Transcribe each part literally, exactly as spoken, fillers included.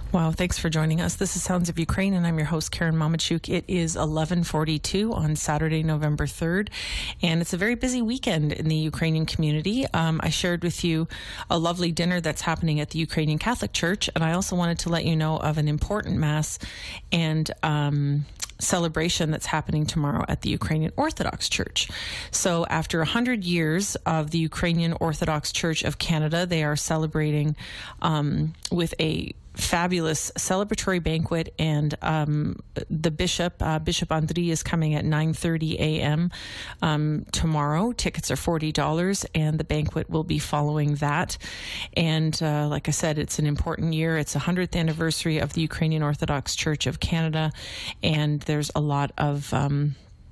Wow, thanks for joining us. This is Sounds of Ukraine, and I'm your host, Karen Mamachuk. It is eleven forty-two on Saturday, November third, and it's a very busy weekend in the Ukrainian community. Um, I shared with you a lovely dinner that's happening at the Ukrainian Catholic Church, and I also wanted to let you know of an important Mass and um, celebration that's happening tomorrow at the Ukrainian Orthodox Church. So after one hundred years of the Ukrainian Orthodox Church of Canada, they are celebrating um, with a fabulous celebratory banquet, and um, the bishop, uh, Bishop Andriy, is coming at nine thirty a.m. Um, tomorrow. Tickets are forty dollars, and the banquet will be following that. And uh, like I said, it's an important year. It's the one hundredth anniversary of the Ukrainian Orthodox Church of Canada, and there's a lot of um,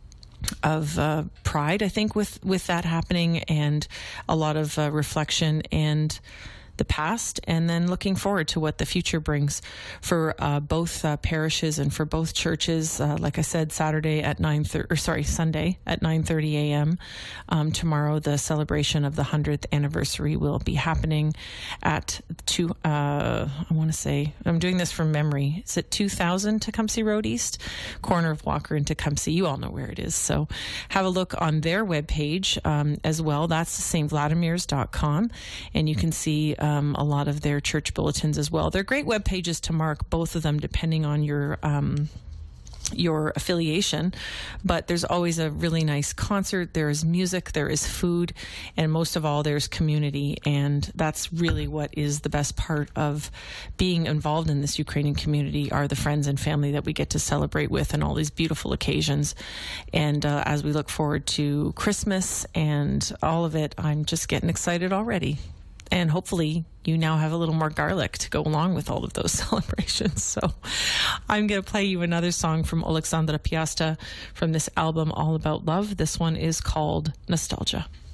of uh, pride, I think, with, with that happening, and a lot of uh, reflection and the past, and then looking forward to what the future brings for uh, both uh, parishes and for both churches. Uh, like I said, Saturday at nine thirty, or sorry, Sunday at nine thirty a.m. Um, tomorrow, the celebration of the one hundredth anniversary will be happening at two. Uh, I want to say, I'm doing this from memory. Is it two thousand Tecumseh Road East, corner of Walker and Tecumseh? You all know where it is. So have a look on their webpage um, as well. That's St Vladimirs dot com, and you can see Um, a lot of their church bulletins as well. They're great web pages to mark, both of them, depending on your um, your affiliation. But there's always a really nice concert. There is music, there is food, and most of all, there's community. And that's really what is the best part of being involved in this Ukrainian community, are the friends and family that we get to celebrate with and all these beautiful occasions. And uh, as we look forward to Christmas and all of it, I'm just getting excited already. And hopefully you now have a little more garlic to go along with all of those celebrations. So I'm going to play you another song from Alexandra Piasta from this album, All About Love. This one is called Nostalgia.